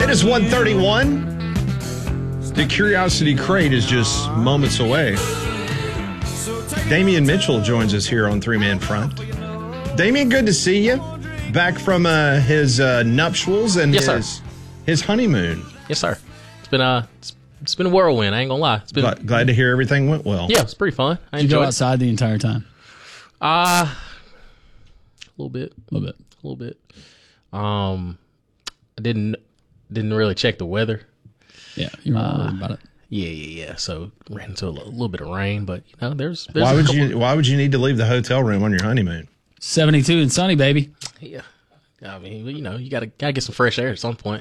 It is 1:31. The Curiosity Crate is just moments away. Damian Mitchell joins us here on Three Man Front. Damian, good to see you. Back from his nuptials and his honeymoon. Yes, sir. It's been a whirlwind. I ain't gonna lie. It's been glad to hear everything went well. Yeah, it's pretty fun. Did you go outside the entire time? A little bit. I didn't really check the weather. Yeah, you were worried about it. Yeah. So ran into a little bit of rain, but there's why would you need to leave the hotel room on your honeymoon? 72 and sunny, baby. Yeah, I mean, you gotta get some fresh air at some point.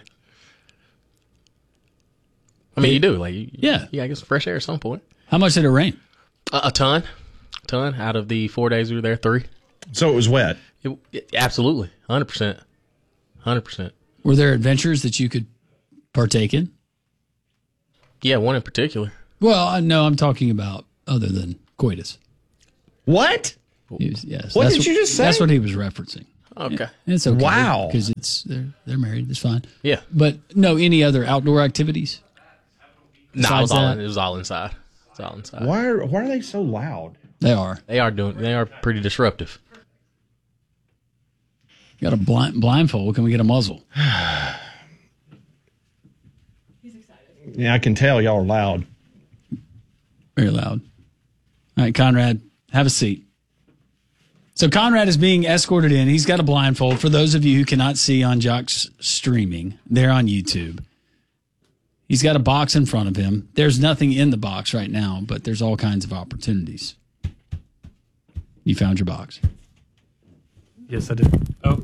I mean, you do you gotta get some fresh air at some point. How much did it rain? A ton. Out of the 4 days we were there, 3. So it was wet. Absolutely, 100%. Were there adventures that you could partake in? Yeah, one in particular. Well, no, I'm talking about other than coitus. What? Yes. What did you just say? That's what he was referencing. Okay. It's okay. Wow. Because they're married. It's fine. Yeah. But no, any other outdoor activities? No, it was all inside. It's all inside. Why are they so loud? They are. They are pretty disruptive. You got a blindfold. Can we get a muzzle? He's excited. Yeah, I can tell y'all are loud. Very loud. All right, Conrad, have a seat. So Conrad is being escorted in. He's got a blindfold. For those of you who cannot see on Jock's streaming, they're on YouTube. He's got a box in front of him. There's nothing in the box right now, but there's all kinds of opportunities. You found your box. Yes, I did. Oh.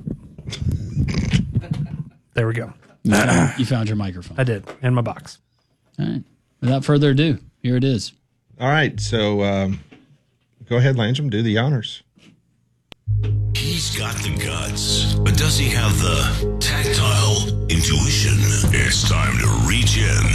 There we go. You found your microphone. I did, in my box. All right. Without further ado, here it is. All right, so go ahead, Landrum, do the honors. He's got the guts, but does he have the tactile intuition? It's time to reach in